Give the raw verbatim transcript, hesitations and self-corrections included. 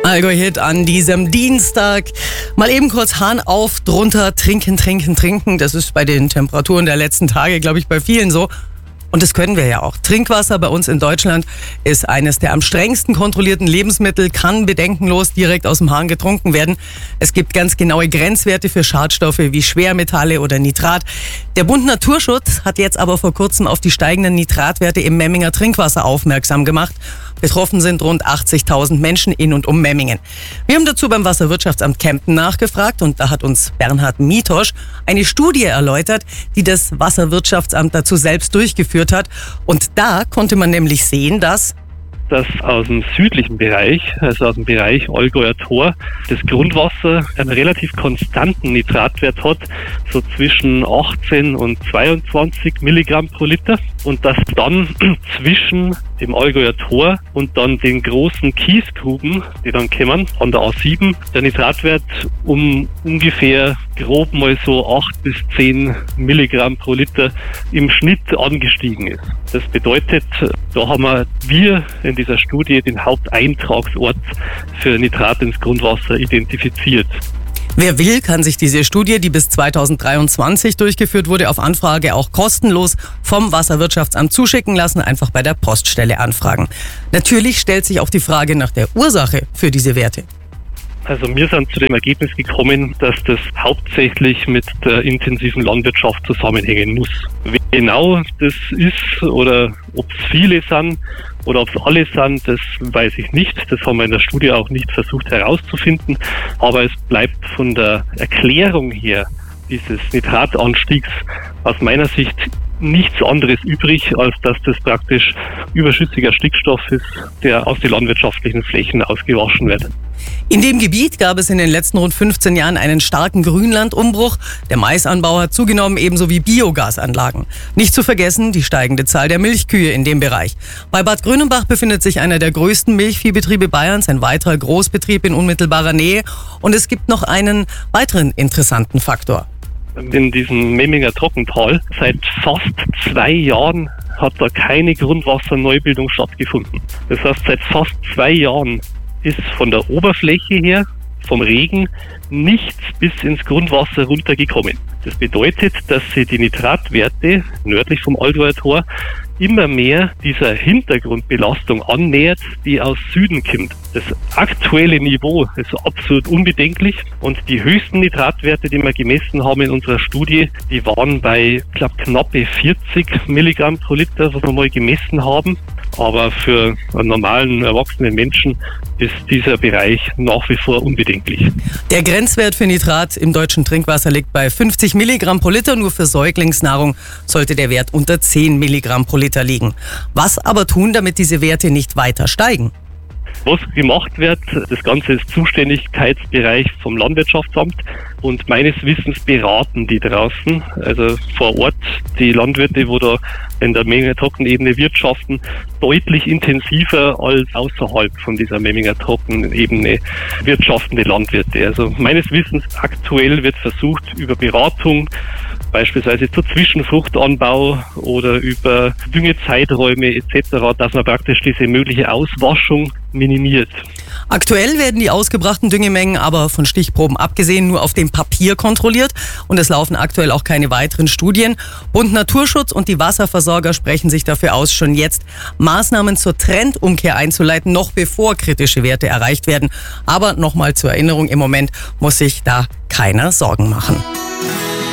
Allgäu-Hit an diesem Dienstag. Mal eben kurz Hahn auf, drunter, trinken, trinken, trinken. Das ist bei den Temperaturen der letzten Tage, glaube ich, bei vielen so. Und das können wir ja auch. Trinkwasser bei uns in Deutschland ist eines der am strengsten kontrollierten Lebensmittel, kann bedenkenlos direkt aus dem Hahn getrunken werden. Es gibt ganz genaue Grenzwerte für Schadstoffe wie Schwermetalle oder Nitrat. Der Bund Naturschutz hat jetzt aber vor kurzem auf die steigenden Nitratwerte im Memminger Trinkwasser aufmerksam gemacht. Betroffen sind rund achtzigtausend Menschen in und um Memmingen. Wir haben dazu beim Wasserwirtschaftsamt Kempten nachgefragt und da hat uns Bernhard Mitosch eine Studie erläutert, die das Wasserwirtschaftsamt dazu selbst durchgeführt hat. Und da konnte man nämlich sehen, dass dass aus dem südlichen Bereich, also aus dem Bereich Allgäuer Tor, das Grundwasser einen relativ konstanten Nitratwert hat, so zwischen achtzehn und zweiundzwanzig Milligramm pro Liter. Und dass dann zwischen dem Allgäuer Tor und dann den großen Kiesgruben, die dann kommen, an der A sieben, der Nitratwert um ungefähr grob mal so acht bis zehn Milligramm pro Liter im Schnitt angestiegen ist. Das bedeutet, da haben wir, wir in dieser Studie den Haupteintragsort für Nitrat ins Grundwasser identifiziert. Wer will, kann sich diese Studie, die bis zweitausenddreiundzwanzig durchgeführt wurde, auf Anfrage auch kostenlos vom Wasserwirtschaftsamt zuschicken lassen, einfach bei der Poststelle anfragen. Natürlich stellt sich auch die Frage nach der Ursache für diese Werte. Also wir sind zu dem Ergebnis gekommen, dass das hauptsächlich mit der intensiven Landwirtschaft zusammenhängen muss. Wie genau das ist oder ob es viele sind oder ob es alle sind, das weiß ich nicht. Das haben wir in der Studie auch nicht versucht herauszufinden. Aber es bleibt von der Erklärung her dieses Nitratanstiegs aus meiner Sicht nichts anderes übrig, als dass das praktisch überschüssiger Stickstoff ist, der aus den landwirtschaftlichen Flächen ausgewaschen wird. In dem Gebiet gab es in den letzten rund fünfzehn Jahren einen starken Grünlandumbruch. Der Maisanbau hat zugenommen, ebenso wie Biogasanlagen. Nicht zu vergessen die steigende Zahl der Milchkühe in dem Bereich. Bei Bad Grönenbach befindet sich einer der größten Milchviehbetriebe Bayerns, ein weiterer Großbetrieb in unmittelbarer Nähe. Und es gibt noch einen weiteren interessanten Faktor. In diesem Memminger Trockental seit fast zwei Jahren hat da keine Grundwasserneubildung stattgefunden. Das heißt, seit fast zwei Jahren ist von der Oberfläche her, vom Regen, nichts bis ins Grundwasser runtergekommen. Das bedeutet, dass sich die Nitratwerte nördlich vom Allgäuer Tor immer mehr dieser Hintergrundbelastung annähert, die aus Süden kommt. Das aktuelle Niveau ist absolut unbedenklich und die höchsten Nitratwerte, die wir gemessen haben in unserer Studie, die waren bei, ich glaube, knappe vierzig Milligramm pro Liter, was wir mal gemessen haben. Aber für einen normalen, erwachsenen Menschen ist dieser Bereich nach wie vor unbedenklich. Der Grenzwert für Nitrat im deutschen Trinkwasser liegt bei fünfzig Milligramm pro Liter. Nur für Säuglingsnahrung sollte der Wert unter zehn Milligramm pro Liter liegen. Was aber tun, damit diese Werte nicht weiter steigen? Was gemacht wird, das Ganze ist Zuständigkeitsbereich vom Landwirtschaftsamt und meines Wissens beraten die draußen, also vor Ort die Landwirte, wo da in der Memminger Trockenebene wirtschaften, deutlich intensiver als außerhalb von dieser Memminger Trockenebene wirtschaftende Landwirte. Also meines Wissens aktuell wird versucht, über Beratung beispielsweise zu Zwischenfruchtanbau oder über Düngezeiträume et cetera, dass man praktisch diese mögliche Auswaschung minimiert. Aktuell werden die ausgebrachten Düngemengen aber von Stichproben abgesehen nur auf dem Papier kontrolliert und es laufen aktuell auch keine weiteren Studien. Bund Naturschutz und die Wasserversorger sprechen sich dafür aus, schon jetzt Maßnahmen zur Trendumkehr einzuleiten, noch bevor kritische Werte erreicht werden. Aber nochmal zur Erinnerung, im Moment muss sich da keiner Sorgen machen.